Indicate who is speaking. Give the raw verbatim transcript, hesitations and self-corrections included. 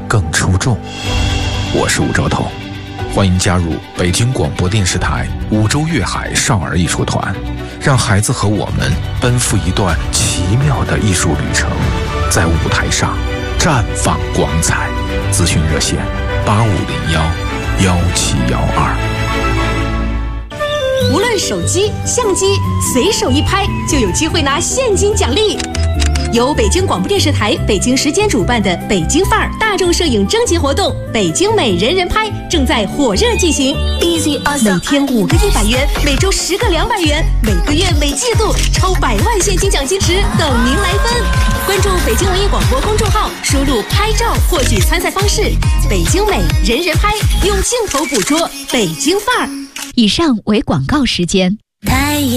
Speaker 1: 更出众。我是吴兆头，欢迎加入北京广播电视台五洲粤海少儿艺术团，让孩子和我们奔赴一段奇妙的艺术旅程，在舞台上绽放光彩。咨询热线八五零幺幺七幺二。
Speaker 2: 无论手机、相机，随手一拍就有机会拿现金奖励。由北京广播电视台北京时间主办的北京范儿大众摄影征集活动“北京美人人拍”正在火热进行。每天五个一百元，每周十个两百元，每个月每季度超百万现金奖金池等您来分。关注北京文艺广播公众号，输入“拍照”获取参赛方式。北京美人人拍，用镜头捕捉北京范儿。
Speaker 3: 以上为广告时间。